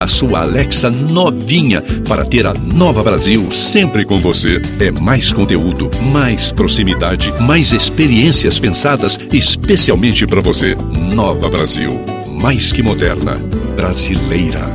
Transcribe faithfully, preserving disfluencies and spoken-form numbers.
A sua Alexa novinha para ter a Nova Brasil sempre com você. É mais conteúdo, mais proximidade, mais experiências pensadas especialmente para você. Nova Brasil, mais que moderna, brasileira.